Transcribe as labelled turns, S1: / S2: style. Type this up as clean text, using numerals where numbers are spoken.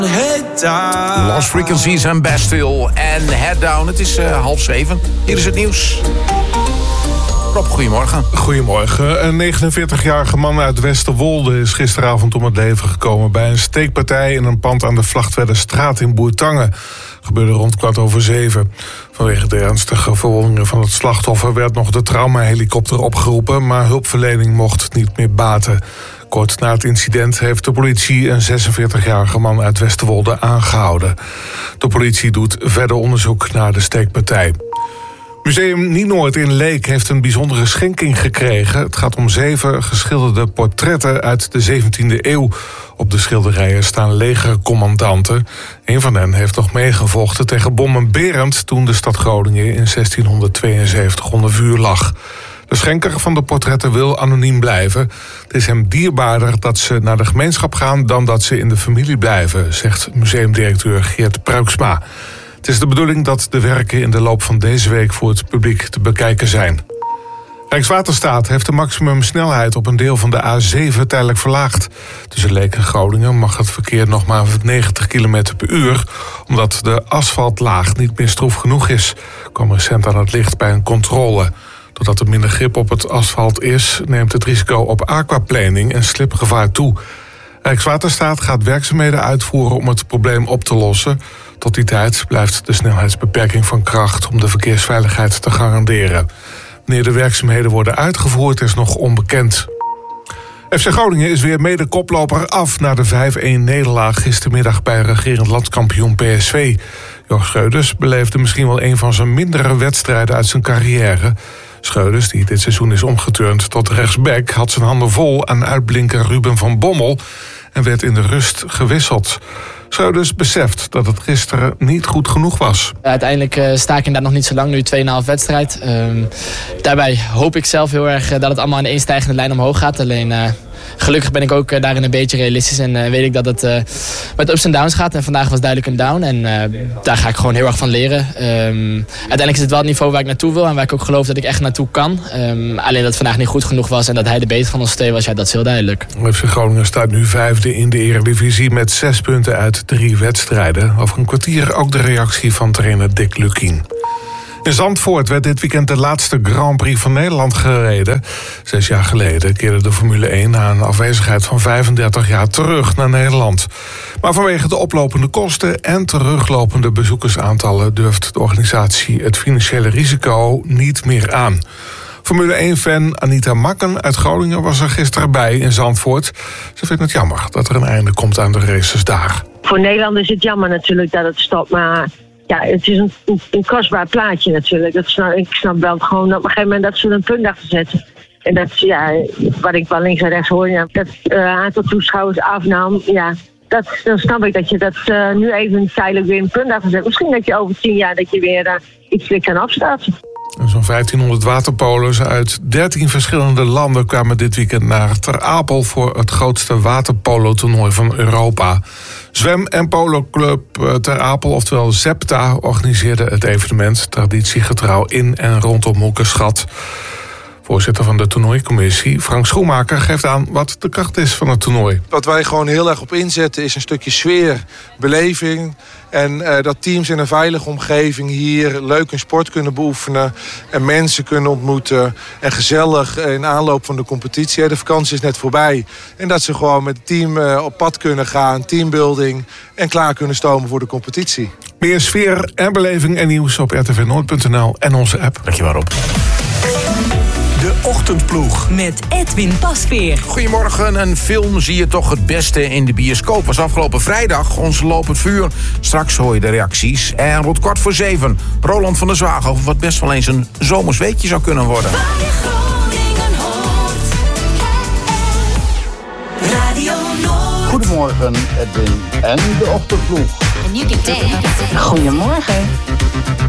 S1: Lost Frequencies en Bastille en Head Down. Het is 6:30. Hier is het nieuws. Rob, goedemorgen.
S2: Goedemorgen. Een 49-jarige man uit Westerwolde is gisteravond om het leven gekomen bij een steekpartij in een pand aan de Vlachtwedderstraat in Bourtange. Gebeurde rond 6:15. Vanwege de ernstige verwondingen van het slachtoffer werd nog de traumahelikopter opgeroepen, maar hulpverlening mocht niet meer baten. Kort na het incident heeft de politie een 46-jarige man uit Westerwolde aangehouden. De politie doet verder onderzoek naar de steekpartij. Museum Nienoord in Leek heeft een bijzondere schenking gekregen. Het gaat om 7 geschilderde portretten uit de 17e eeuw. Op de schilderijen staan legercommandanten. Een van hen heeft nog meegevochten tegen Bommen Berend toen de stad Groningen in 1672 onder vuur lag. De schenker van de portretten wil anoniem blijven. Het is hem dierbaarder dat ze naar de gemeenschap gaan dan dat ze in de familie blijven, zegt museumdirecteur Geert Pruiksma. Het is de bedoeling dat de werken in de loop van deze week voor het publiek te bekijken zijn. Rijkswaterstaat heeft de maximumsnelheid op een deel van de A7 tijdelijk verlaagd. Tussen Leek en Groningen mag het verkeer nog maar 90 km per uur... omdat de asfaltlaag niet meer stroef genoeg is. Kwam recent aan het licht bij een controle. Doordat er minder grip op het asfalt is, neemt het risico op aquaplaning en slipgevaar toe. Rijkswaterstaat gaat werkzaamheden uitvoeren om het probleem op te lossen. Tot die tijd blijft de snelheidsbeperking van kracht om de verkeersveiligheid te garanderen. Wanneer de werkzaamheden worden uitgevoerd is nog onbekend. FC Groningen is weer mede koploper af na de 5-1-nederlaag gistermiddag bij regerend landskampioen PSV. Jor Schreuders beleefde misschien wel een van zijn mindere wedstrijden uit zijn carrière. Schreuders, die dit seizoen is omgeturnd tot rechtsback, had zijn handen vol aan uitblinker Ruben van Bommel en werd in de rust gewisseld. Schreuders beseft dat het gisteren niet goed genoeg was.
S3: Uiteindelijk sta ik inderdaad nog niet zo lang, nu 2,5 wedstrijd. Daarbij hoop ik zelf heel erg dat het allemaal in één stijgende lijn omhoog gaat. Alleen gelukkig ben ik ook daarin een beetje realistisch en weet ik dat het met ups en downs gaat. En vandaag was duidelijk een down en daar ga ik gewoon heel erg van leren. Uiteindelijk is het wel het niveau waar ik naartoe wil en waar ik ook geloof dat ik echt naartoe kan. Alleen dat het vandaag niet goed genoeg was en dat hij de beter van ons twee was, ja, dat is heel duidelijk.
S2: FC Groningen staat nu 5e in de Eredivisie met 6 punten uit 3 wedstrijden. Over een kwartier ook de reactie van trainer Dick Lukkien. In Zandvoort werd dit weekend de laatste Grand Prix van Nederland gereden. 6 jaar geleden keerde de Formule 1 na een afwezigheid van 35 jaar terug naar Nederland. Maar vanwege de oplopende kosten en teruglopende bezoekersaantallen durft de organisatie het financiële risico niet meer aan. Formule 1-fan Anita Makken uit Groningen was er gisteren bij in Zandvoort. Ze vindt het jammer dat er een einde komt aan de races daar.
S4: Voor Nederland is het jammer natuurlijk dat het stopt, maar ja, het is een kostbaar plaatje natuurlijk. Ik snap wel gewoon dat op een gegeven moment dat ze er een punt achter zetten. En dat, ja, wat ik wel links en rechts hoor, ja, dat het aantal toeschouwers afnam, ja, dan snap ik dat je dat nu even tijdelijk weer een punt achter zet. Misschien dat je over 10 jaar dat je weer iets weer kan afstarten.
S2: Zo'n 1500 waterpolo's uit 13 verschillende landen kwamen dit weekend naar Ter Apel voor het grootste waterpolo-toernooi van Europa. Zwem- en poloclub Ter Apel, oftewel ZEPTA, organiseerde het evenement traditiegetrouw in en rondom Hoekenschat. Voorzitter van de toernooicommissie, Frank Schoenmaker, geeft aan wat de kracht is van het toernooi.
S5: Wat wij gewoon heel erg op inzetten is een stukje sfeer, beleving. En dat teams in een veilige omgeving hier leuk hun sport kunnen beoefenen. En mensen kunnen ontmoeten. En gezellig in aanloop van de competitie. De vakantie is net voorbij. En dat ze gewoon met het team op pad kunnen gaan. Teambuilding. En klaar kunnen stomen voor de competitie.
S2: Meer sfeer en beleving en nieuws op rtvnoord.nl en onze app.
S1: Dankjewel, Rob.
S6: De Ochtendploeg.
S7: Met Edwin Pasveer.
S1: Goedemorgen, een film zie je toch het beste in de bioscoop. Was afgelopen vrijdag ons lopend vuur. Straks hoor je de reacties. En rond 6:15, Roland van der Zwaag over wat best wel eens een zomers weekje zou kunnen worden.
S8: Goedemorgen, Edwin en de Ochtendploeg.
S7: Goedemorgen.